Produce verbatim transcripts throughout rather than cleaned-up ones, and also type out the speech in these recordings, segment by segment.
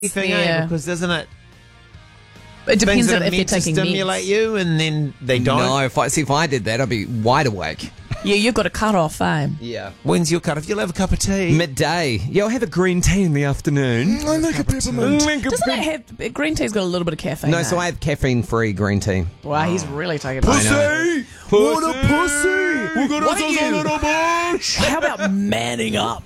thing, yeah. eh? Because doesn't it? It depends things that on if are you're meant to taking stimulate meds. you, and then they don't. No, if I see if I did that, I'd be wide awake. Yeah, you've got a cut off, eh? Yeah. When's your cut off? You'll have a cup of tea. Midday. Yeah, I'll have a green tea in the afternoon. I like a peppermint. Doesn't it have green tea's got a little bit of caffeine? No, eh? so I have caffeine-free green tea. Wow, he's really taking Pussy! it. What a pussy! We got What are ourselves you? a little bush. How about manning up?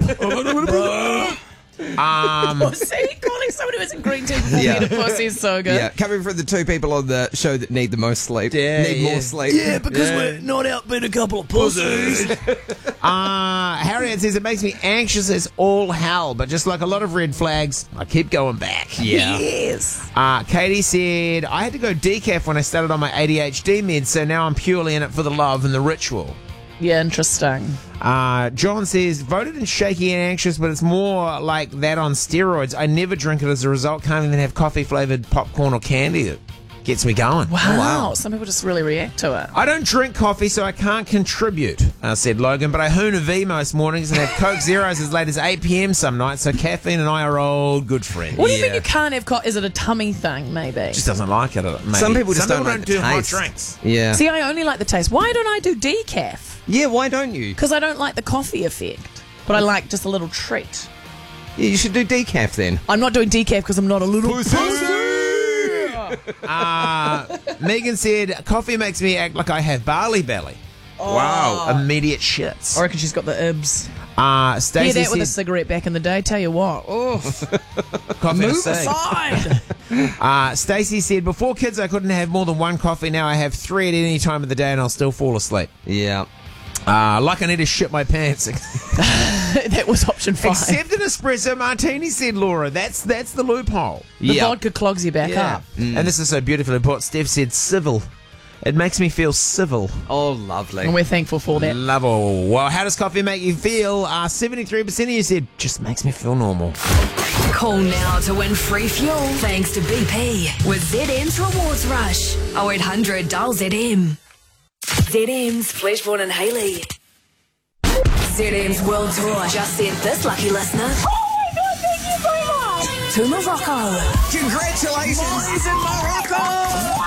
Um, Pussy? Calling someone who has a green tea before Yeah. being a pussy is so good. Yeah, coming from the two people on the show that need the most sleep. Yeah, need yeah. more sleep. Yeah, because we're not out being a couple of pussies. uh, Harriet says it makes me anxious as all hell, but just like a lot of red flags, I keep going back. Yeah. Yes. Uh, Katie said, I had to go decaf when I started on my A D H D meds, so now I'm purely in it for the love and the ritual. Yeah, interesting. Uh, John says, voted in shaky and anxious, but it's more like that on steroids. I never drink it as a result. Can't even have coffee-flavoured popcorn or candy. It gets me going. Wow. Oh, wow. Some people just really react to it. I don't drink coffee, so I can't contribute, uh, said Logan, but I hoon a V most mornings and have Coke Zeros as late as eight p.m. some nights, so caffeine and I are old good friends. What do you Yeah. think you can't have? Co- is it a tummy thing, maybe? Just doesn't like it. Maybe. Some people just Some don't, people like don't the do taste. hot drinks. Yeah. See, I only like the taste. Why don't I do decaf? Yeah, why don't you? Because I don't like the coffee effect. But I like just a little treat. Yeah, you should do decaf then. I'm not doing decaf because I'm not a little pussy. Uh, Megan said, coffee makes me act like I have barley belly. Oh. Wow. Immediate shits. I reckon she's got the ibs. Uh, Hear Stacey that with a said, cigarette back in the day. Tell you what. Oh, coffee move to say. aside. Uh, Stacey said, before kids I couldn't have more than one coffee. Now I have three at any time of the day and I'll still fall asleep. Yeah. Uh, like I need to shit my pants. That was option five. Except an espresso martini, said Laura. That's that's the loophole. the Yeah. vodka clogs you back Yeah. up. And this is so beautifully put. Steph said civil. It makes me feel civil. Oh, lovely. And we're thankful for that. Lovely. Well, how does coffee make you feel? Uh, seventy-three percent of you said, just makes me feel normal. Call now to win free fuel thanks to B P with Z M's Rewards Rush. oh eight hundred dial Z M. Z M's Fleshborn and Haley. Z M's World Tour just sent this lucky listener. Oh my God, thank you so much. To Morocco. Congratulations! He's in Morocco!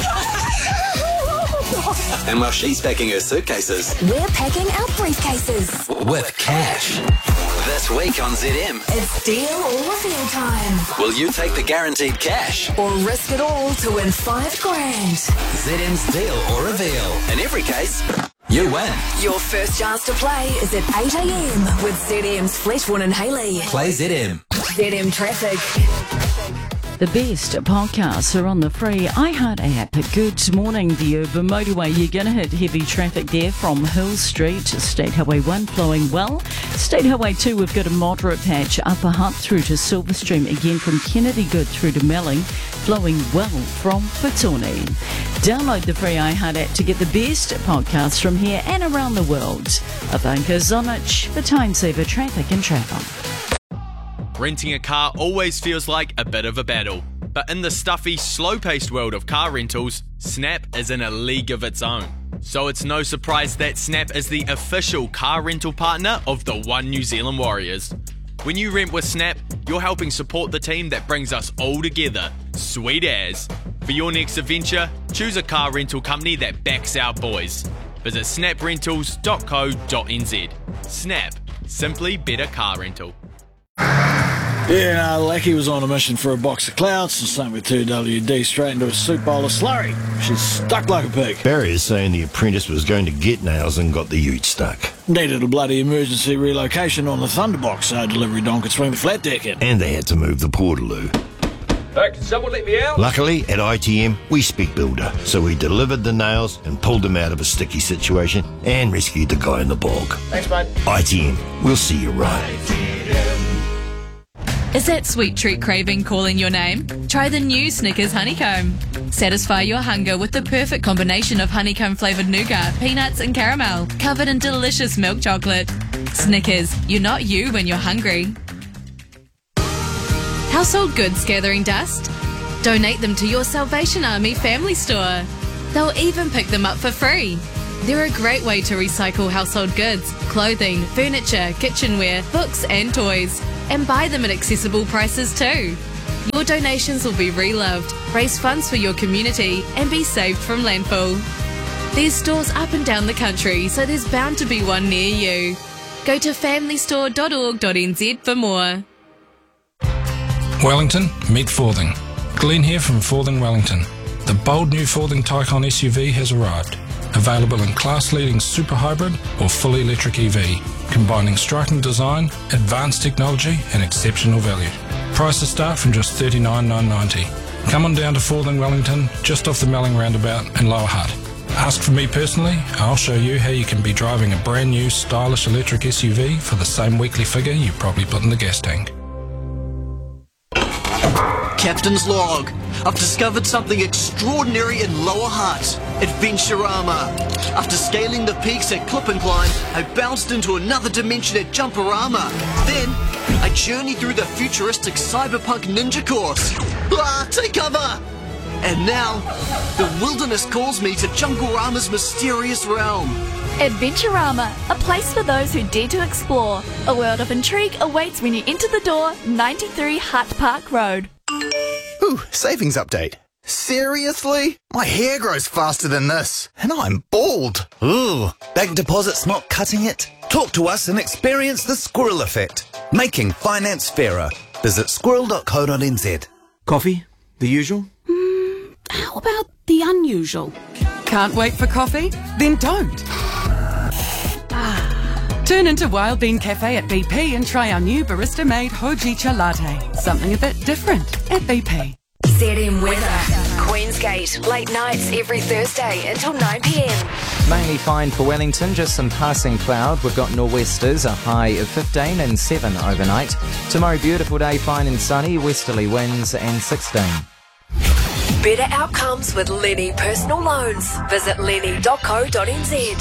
And while she's packing her suitcases We're packing our briefcases. with cash. This week on Z M, It's deal or reveal time. will you take the guaranteed cash? Or risk it all to win five grand. Z M's deal or reveal. In every case, you win. Your first chance to play is at eight a.m. with Z M's Fleshborn and Haley. Play Z M. Z M Traffic. The best podcasts are on the free iHeart app. Good morning. The urban motorway, you're going to hit heavy traffic there from Hill Street. State Highway one flowing well. State Highway two, we've got a moderate patch. Upper Hutt through to Silverstream. Again from Kennedy Good through to Melling. Flowing well from Petone. Download the free iHeart app to get the best podcasts from here and around the world. Ivanka Zonich for Time Saver Traffic and Travel. Renting a car always feels like a bit of a battle, but in the stuffy, slow-paced world of car rentals, Snap is in a league of its own. So it's no surprise that Snap is the official car rental partner of the One New Zealand Warriors. When you rent with Snap, you're helping support the team that brings us all together. Sweet as. For your next adventure, choose a car rental company that backs our boys. Visit snap rentals dot co dot n z. Snap. Simply better car rental. Yeah, no, Lackey was on a mission for a box of clouds and same with two W D straight into a soup bowl of slurry. She's stuck like a pig. Barry is saying the apprentice was going to get nails and got the ute stuck. Needed a bloody emergency relocation on the Thunderbox so delivery don could swing the flat deck in. And they had to move the portaloo. Hey, can someone let me out? Luckily, at I T M, we speak builder, so we delivered the nails and pulled them out of a sticky situation and rescued the guy in the bog. Thanks, mate. I T M, we'll see you right. Is that sweet treat craving calling your name? Try the new Snickers Honeycomb. Satisfy your hunger with the perfect combination of honeycomb flavoured nougat, peanuts and caramel, covered in delicious milk chocolate. Snickers, you're not you when you're hungry. Household goods gathering dust? Donate them to your Salvation Army family store. They'll even pick them up for free. They're a great way to recycle household goods, clothing, furniture, kitchenware, books and toys, and buy them at accessible prices too. Your donations will be reloved, raise funds for your community, and be saved from landfill. There's stores up and down the country, so there's bound to be one near you. Go to family store dot org dot n z for more. Wellington, meet Forthing. Glenn here from Forthing Wellington. The bold new Forthing Taycan S U V has arrived. Available in class-leading super hybrid or fully electric E V, combining striking design, advanced technology and exceptional value. Prices start from just thirty-nine thousand nine hundred ninety. Come on down to Forthing Wellington, just off the Melling roundabout in Lower Hutt. Ask for me personally, I'll show you how you can be driving a brand new stylish electric S U V for the same weekly figure you probably put in the gas tank. Captain's log. I've discovered something extraordinary in Lower Hutt. Adventurama. After scaling the peaks at Clip and Climb, I bounced into another dimension at Jumperama. Then, I journeyed through the futuristic cyberpunk ninja course. Ah, take cover! And now, the wilderness calls me to Junglerama's mysterious realm. Adventurama, a place for those who dare to explore. A world of intrigue awaits when you enter the door, ninety-three Hutt Park Road. Ooh, savings update. Seriously? My hair grows faster than this, and I'm bald. Ooh, bank deposit's not cutting it? Talk to us and experience the squirrel effect. Making finance fairer. Visit squirrel dot co dot n z. Coffee? The usual? Mm, how about the unusual? Can't wait for coffee? Then don't. Turn into Wild Bean Cafe at B P and try our new barista-made Hojicha latte. Something a bit different at B P. Z M weather. Queensgate, late nights every Thursday until nine p m. Mainly fine for Wellington, just some passing cloud. We've got nor'westers, a high of fifteen and seven overnight. Tomorrow, beautiful day, fine and sunny, westerly winds and sixteen. Better outcomes with Lenny Personal Loans. Visit lenny dot co dot n z.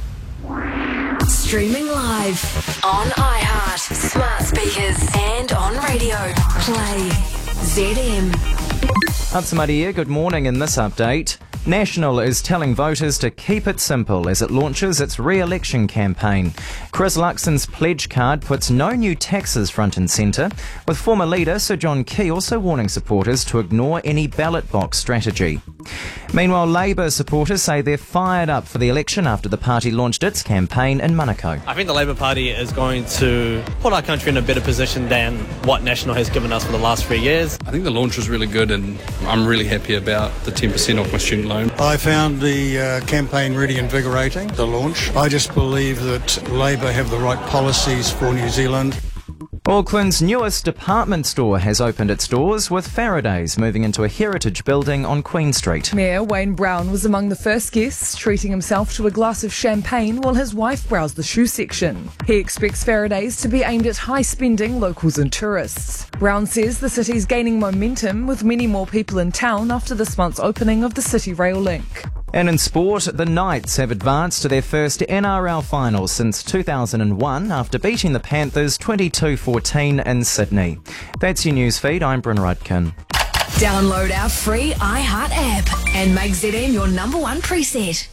Streaming live on iHeart, smart speakers and on radio. Play Z M. Atsumaria, good morning. In this update, National is telling voters to keep it simple as it launches its re-election campaign. Chris Luxon's pledge card puts no new taxes front and centre, with former leader Sir John Key also warning supporters to ignore any ballot box strategy. Meanwhile, Labour supporters say they're fired up for the election after the party launched its campaign in Manukau. I think the Labour Party is going to put our country in a better position than what National has given us for the last three years. I think the launch was really good, and I'm really happy about the ten percent off my student loan. I found the uh, campaign really invigorating, the launch. I just believe that Labour have the right policies for New Zealand. Auckland's newest department store has opened its doors, with Faraday's moving into a heritage building on Queen Street. Mayor Wayne Brown was among the first guests, treating himself to a glass of champagne while his wife browsed the shoe section. He expects Faraday's to be aimed at high-spending locals and tourists. Brown says the city's gaining momentum, with many more people in town after this month's opening of the City Rail link. And in sport, the Knights have advanced to their first N R L final since two thousand one after beating the Panthers twenty-two fourteen in Sydney. That's your news feed. I'm Bryn Rudkin. Download our free iHeart app and make Z M your number one preset.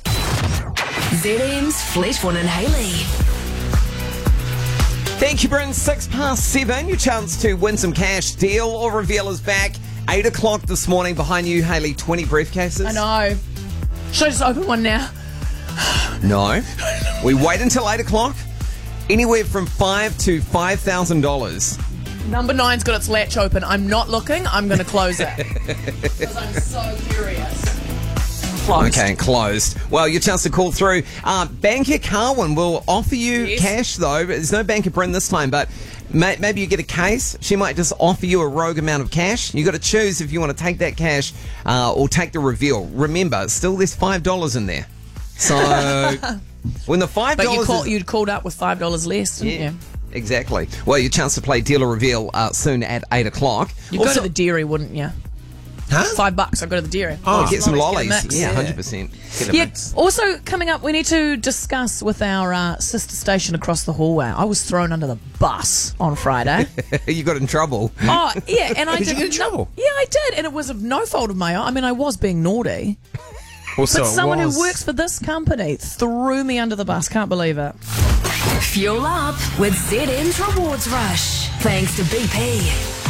Z M's Fleshborn and Haley. Thank you, Bryn. Six past seven. Your chance to win some cash. Deal or Reveal is back. Eight o'clock this morning. Behind you, Haley, twenty briefcases. I know. Should I just open one now? No. We wait until eight o'clock. Anywhere from five to five thousand dollars. Number nine's got its latch open. I'm not looking. I'm going to close it. Because I'm so curious. Closed. Okay, closed. Well, your chance to call through. Uh, Banker Carwin will offer you Yes. cash, though. There's no Banker Bryn this time, but may- maybe you get a case. She might just offer you a rogue amount of cash. you got to choose if you want to take that cash uh, or take the reveal. Remember, still there's five dollars in there. So when the five dollars But you call, is- you'd called up with five dollars less, didn't Yeah. you? Exactly. Well, your chance to play Deal or Reveal uh, soon at eight o'clock. You'd Also- go to the dairy, wouldn't you? Huh? Five bucks, I'd go to the dairy. Oh, get some Lollies, lollies. get a mix. Yeah, one hundred percent. Get a Yeah, mix. also coming up, we need to discuss with our uh, sister station across the hallway. I was thrown under the bus on Friday. You got in trouble. Oh, yeah, and I Did did. you get in no- trouble? yeah, I did, and it was of no fault of my own. I mean, I was being naughty. Also, but someone it was. who works for this company threw me under the bus. Can't believe it. Fuel up with Z M's Rewards Rush. Thanks to B P.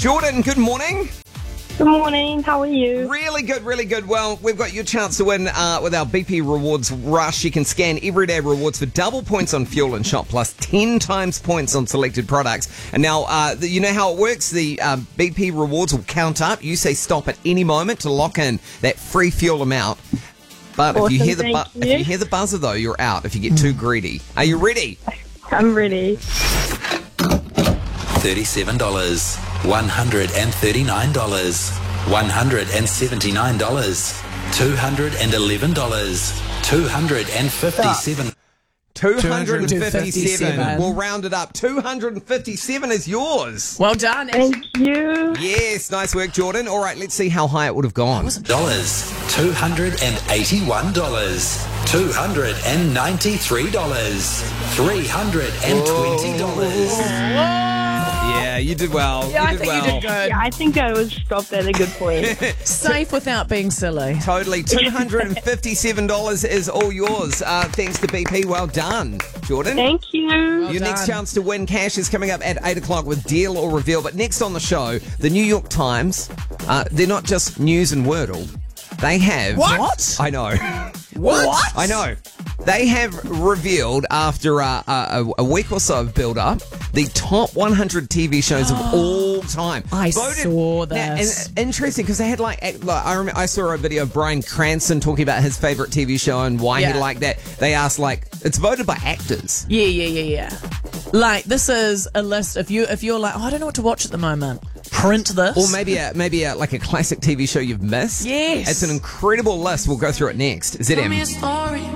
Jordan, good morning. Good morning, how are you? Really good, really good. Well, we've got your chance to win uh, with our B P Rewards Rush. You can scan everyday rewards for double points on fuel and shop, plus ten times points on selected products. And now, uh, the, you know how it works? The um, B P Rewards will count up. You say stop at any moment to lock in that free fuel amount. But Awesome, if you hear the thank bu- you. if you hear the buzzer though, you're out. If you get too greedy, are you ready? I'm ready. thirty-seven dollars, one hundred thirty-nine dollars, one hundred seventy-nine dollars, two hundred eleven dollars, two hundred fifty-seven dollars. two hundred fifty-seven. fifty-seven. We'll round it up. two hundred fifty-seven is yours. Well done. Thank you. Yes, nice work, Jordan. All right, let's see how high it would have gone. Dollars, two hundred eighty-one dollars, two hundred ninety-three dollars, three hundred twenty dollars. Yeah, you did well. Yeah, you I did think well. you did good. Yeah, I think I was stopped at a good point. Safe without being silly. Totally. two hundred fifty-seven dollars is all yours. Uh, thanks to B P. Well done, Jordan. Thank you. Your next chance to win cash is coming up at eight o'clock with Deal or Reveal. But next on the show, the New York Times, uh, they're not just news and Wordle. They have... What? I know. What? I know. They have revealed, after uh, a, a week or so of build-up, the top one hundred T V shows of all time. I saw Now, this. and interesting, because they had like, act- like I, remember, I saw a video of Bryan Cranston talking about his favourite T V show and why Yeah. he liked that. They asked, like, it's voted by actors. Yeah, yeah, yeah, yeah. Like, this is a list. If you if you're like, oh, I don't know what to watch at the moment, print this. Or maybe a, maybe a, like a classic T V show you've missed. Yes. It's an incredible list. We'll go through it next. Z M.